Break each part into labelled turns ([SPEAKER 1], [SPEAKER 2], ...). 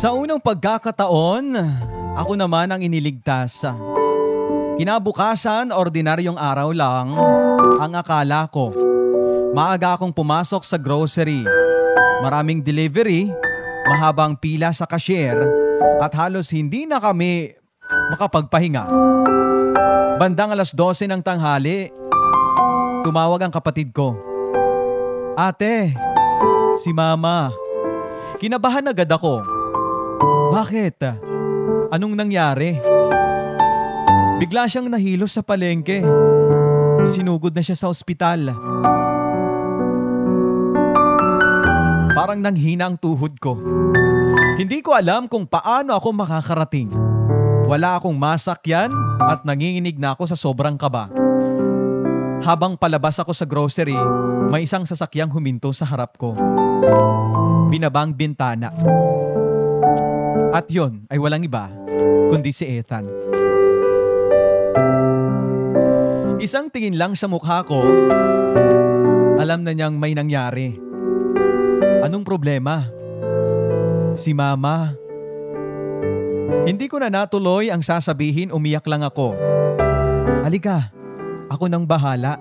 [SPEAKER 1] Sa unang pagkakataon, ako naman ang iniligtas. Kinabukasan, ordinaryong araw lang ang akala ko. Maaga akong pumasok sa grocery. Maraming delivery, mahabang pila sa cashier, at halos hindi na kami makapagpahinga. Bandang 12:00 ng tanghali, tumawag ang kapatid ko. Ate, si Mama. Kinabahan agad ako. Bakit? Anong nangyari? Bigla siyang nahilos sa palengke. Sinugod na siya sa ospital. Parang nanghina ang tuhod ko. Hindi ko alam kung paano ako makakarating. Wala akong masakyan at nanginginig na ako sa sobrang kaba. Habang palabas ako sa grocery, may isang sasakyang huminto sa harap ko. Binabang bintana. At yon ay walang iba, kundi si Ethan. Isang tingin lang sa mukha ko, alam na niyang may nangyari. Anong problema? Si Mama. Hindi ko na natuloy ang sasabihin, umiyak lang ako. Halika, ako nang bahala.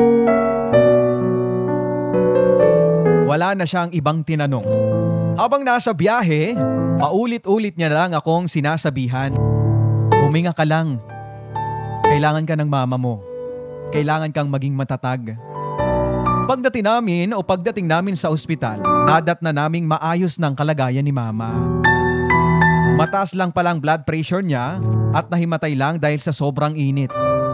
[SPEAKER 1] Wala na siyang ibang tinanong. Habang nasa biyahe, paulit-ulit niya lang akong sinasabihan. Huminga ka lang. Kailangan ka ng mama mo. Kailangan kang maging matatag. Pagdating namin sa ospital, nadat na naming maayos ng kalagayan ni Mama. Mataas lang palang blood pressure niya at nahimatay lang dahil sa sobrang init.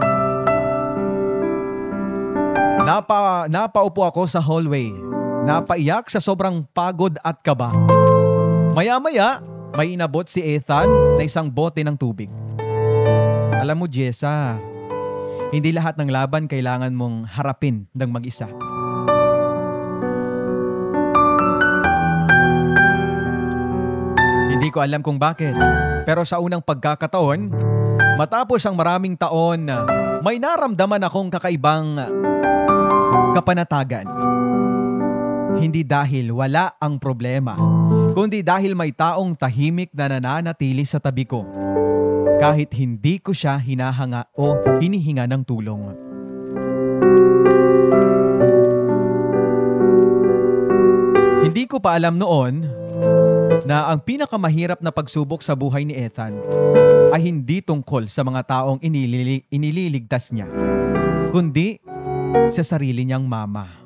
[SPEAKER 1] Napaupo ako sa hallway. Napaiyak sa sobrang pagod at kaba. Maya-maya, may inabot si Ethan na isang bote ng tubig. Alam mo, Jessa, hindi lahat ng laban kailangan mong harapin ng mag-isa. Hindi ko alam kung bakit, pero sa unang pagkakataon, matapos ang maraming taon, may naramdaman akong kakaibang kapanatagan. Hindi dahil wala ang problema, kundi dahil may taong tahimik na nananatili sa tabi ko. Kahit hindi ko siya hinahanga o hinihinga ng tulong. Hindi ko pa alam noon na ang pinakamahirap na pagsubok sa buhay ni Ethan ay hindi tungkol sa mga taong inililigtas niya, kundi sa sarili niyang mama.